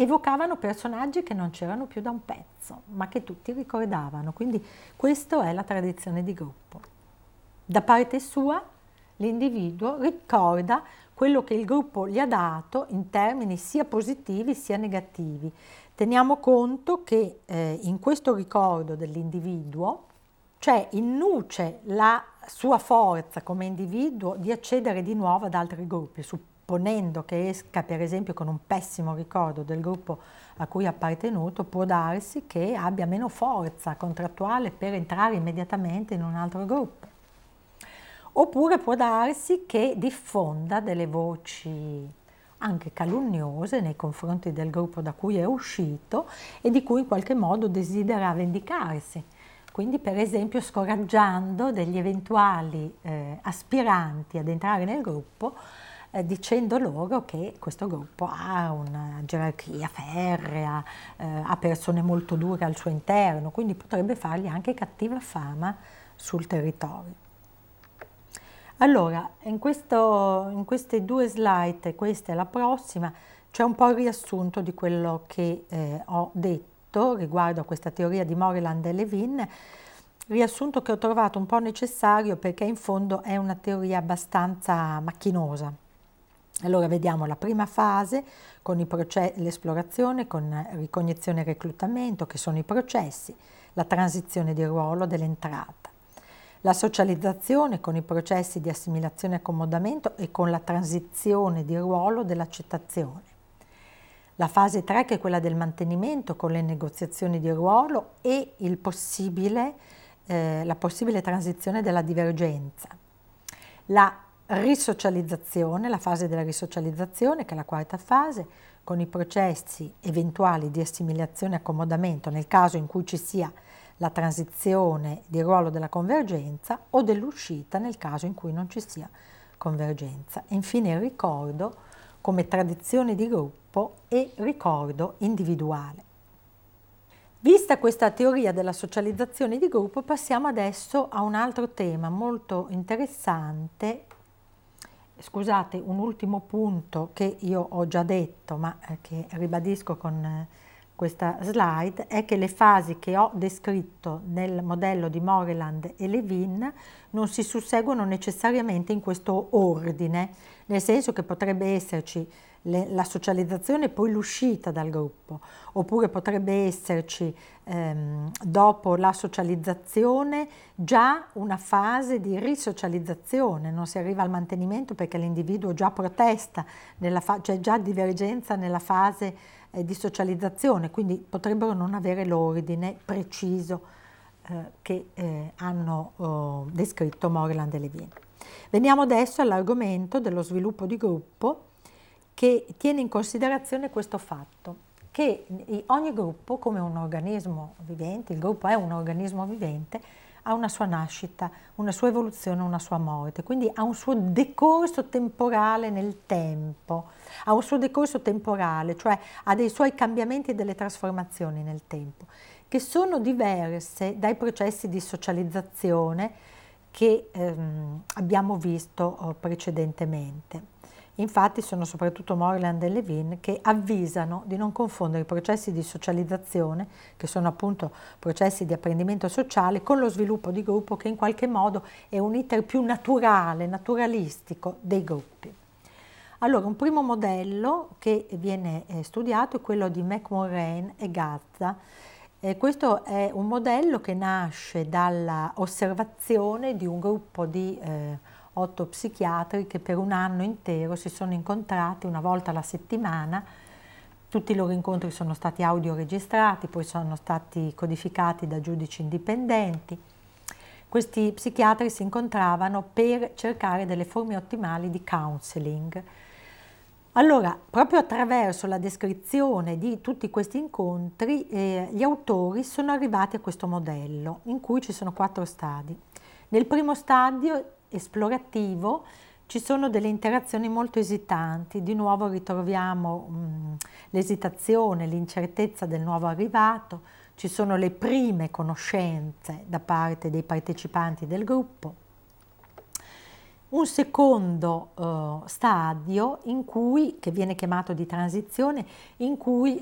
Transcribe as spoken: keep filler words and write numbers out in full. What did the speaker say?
evocavano personaggi che non c'erano più da un pezzo, ma che tutti ricordavano. Quindi questa è la tradizione di gruppo. Da parte sua l'individuo ricorda quello che il gruppo gli ha dato in termini sia positivi sia negativi. Teniamo conto che eh, in questo ricordo dell'individuo c'è in nuce la sua forza come individuo di accedere di nuovo ad altri gruppi, supponendo che esca per esempio con un pessimo ricordo del gruppo a cui è appartenuto, può darsi che abbia meno forza contrattuale per entrare immediatamente in un altro gruppo. Oppure può darsi che diffonda delle voci anche calunniose nei confronti del gruppo da cui è uscito e di cui in qualche modo desidera vendicarsi. Quindi per esempio scoraggiando degli eventuali eh, aspiranti ad entrare nel gruppo, eh, dicendo loro che questo gruppo ha una gerarchia ferrea, eh, ha persone molto dure al suo interno, quindi potrebbe fargli anche cattiva fama sul territorio. Allora, in, questo, in queste due slide, questa e la prossima, c'è un po' il riassunto di quello che eh, ho detto riguardo a questa teoria di Moreland e Levin, riassunto che ho trovato un po' necessario perché in fondo è una teoria abbastanza macchinosa. Allora vediamo la prima fase con l'esplorazione, con ricognizione e reclutamento, che sono i processi, la transizione di ruolo dell'entrata. La socializzazione con i processi di assimilazione e accomodamento e con la transizione di ruolo dell'accettazione. La fase tre che è quella del mantenimento con le negoziazioni di ruolo e il possibile, eh, la possibile transizione della divergenza. La risocializzazione, la fase della risocializzazione che è la quarta fase, con i processi eventuali di assimilazione e accomodamento nel caso in cui ci sia la transizione di ruolo della convergenza o dell'uscita nel caso in cui non ci sia convergenza. E infine il ricordo come tradizione di gruppo e ricordo individuale. Vista questa teoria della socializzazione di gruppo, passiamo adesso a un altro tema molto interessante. Scusate, un ultimo punto che io ho già detto, ma che ribadisco con questa slide, è che le fasi che ho descritto nel modello di Moreland e Levin non si susseguono necessariamente in questo ordine, nel senso che potrebbe esserci le, la socializzazione e poi l'uscita dal gruppo, oppure potrebbe esserci ehm, dopo la socializzazione già una fase di risocializzazione, non si arriva al mantenimento perché l'individuo già protesta, nella fa- c'è già divergenza nella fase eh, di socializzazione, quindi potrebbero non avere l'ordine preciso eh, che eh, hanno oh, descritto Moreland e Levin. Veniamo adesso all'argomento dello sviluppo di gruppo, che tiene in considerazione questo fatto, che ogni gruppo, come un organismo vivente, il gruppo è un organismo vivente, ha una sua nascita, una sua evoluzione, una sua morte, quindi ha un suo decorso temporale nel tempo, ha un suo decorso temporale, cioè ha dei suoi cambiamenti e delle trasformazioni nel tempo, che sono diverse dai processi di socializzazione che ehm, abbiamo visto oh, precedentemente. Infatti sono soprattutto Moreland e Levin che avvisano di non confondere i processi di socializzazione, che sono appunto processi di apprendimento sociale, con lo sviluppo di gruppo, che in qualche modo è un iter più naturale, naturalistico dei gruppi. Allora, un primo modello che viene eh, studiato è quello di McMurray e Gazza. Eh, questo è un modello che nasce dalla osservazione di un gruppo di eh, otto psichiatri che per un anno intero si sono incontrati una volta alla settimana. Tutti i loro incontri sono stati audioregistrati, poi sono stati codificati da giudici indipendenti. Questi psichiatri si incontravano per cercare delle forme ottimali di counseling. Allora, proprio attraverso la descrizione di tutti questi incontri, eh, gli autori sono arrivati a questo modello, in cui ci sono quattro stadi. Nel primo stadio esplorativo ci sono delle interazioni molto esitanti, di nuovo ritroviamo mh, l'esitazione, l'incertezza del nuovo arrivato, ci sono le prime conoscenze da parte dei partecipanti del gruppo. Un secondo uh, stadio in cui, che viene chiamato di transizione, in cui